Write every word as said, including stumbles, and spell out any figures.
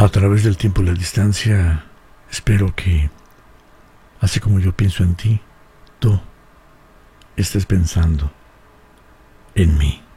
A través del tiempo y la distancia, espero que, así como yo pienso en ti, tú estés pensando en mí.